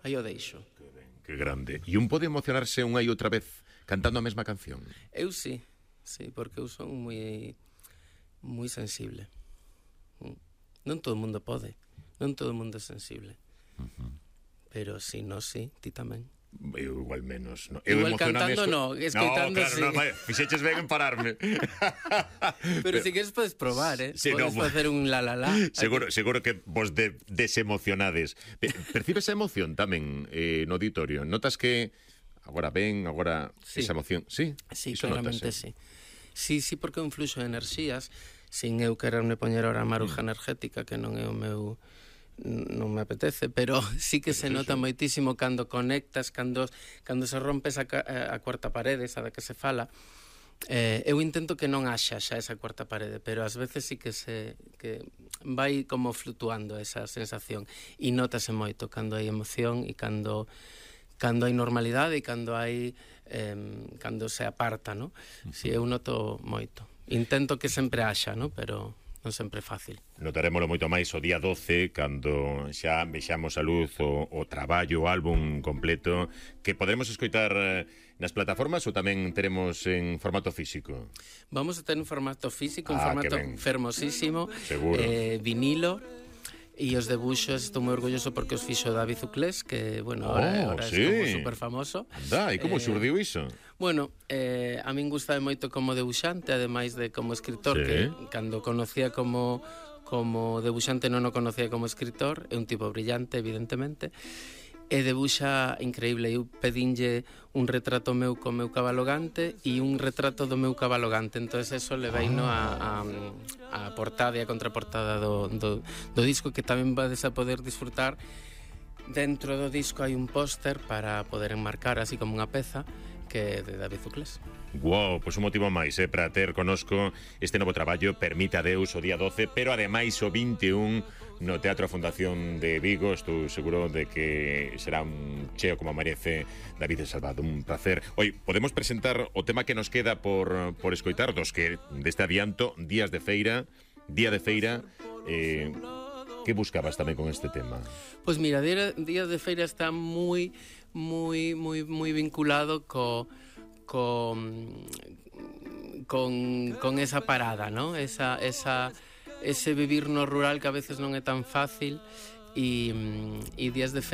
aí o deixo. Que grande. E un pode emocionarse unha e outra vez cantando a mesma canción? Eu sí, porque eu son moi sensible. Non todo o mundo pode, non todo o mundo é sensible. Pero si no, sí, ti tamén. Eu igual menos. No. Igual cantando no, escoitando claro, sí. No, fixeches ben en pararme. Pero si queres podes probar, sí, podes facer un la. Seguro que vos desemocionades. Percibes a emoción tamén no auditorio? Notas que agora ven, agora sí. Esa emoción? Sí, sí, claramente sí. Sí, porque un fluxo de enerxías, sin eu quererme poñer ahora a maruja energética, que non é o meu... non me apetece, pero sí que se nota moitísimo cando conectas, cando se rompe a cuarta parede, esa da que se fala. Eu intento que non haxa xa esa cuarta parede, pero ás veces sí que vai como flutuando esa sensación, e notase moito cando hai emoción e cando hai normalidade e cando se aparta, no? Si eu noto moito. Intento que sempre haxa, no? Pero non sempre é fácil. Notarémolo moito máis o día 12, cando xa vexamos a luz o traballo, o álbum completo, que podremos escoitar nas plataformas ou tamén teremos en formato físico? Vamos a ter un formato físico, un formato fermosísimo, vinilo. E os debuxos, estou moi orgulloso porque os fixo David Zuclés, que, bueno, ahora sí. É como super famoso. Anda, e como xurdiu iso? Bueno, a min gustame moito como debuxante, ademais de como escritor, que cando conocía como debuxante non o conocía como escritor, é un tipo brillante, evidentemente, e debuxa increíble. Eu pedinlle un retrato meu co meu cabalo gante e un retrato do meu cabalo gante, entón eso leveino a portada e a contraportada do disco, que tamén vades a poder disfrutar. Dentro do disco hai un póster para poder enmarcar así como unha peza, que é de David Zuclés. Wow, pois un motivo máis para ter conosco este novo traballo, Permita Deus, o día 12, pero ademais o 21 no Teatro Fundación de Vigo. Estou seguro de que será un cheo como merece David Salvado, un placer. Oi, podemos presentar o tema que nos queda por escoitar, dos que deste adianto, Día de Feira. Que buscabas tamén con este tema? Pois mira, Días de Feira está moi vinculado con esa parada, ¿no? Ese vivir no rural que a veces non é tan fácil, e Días de Feira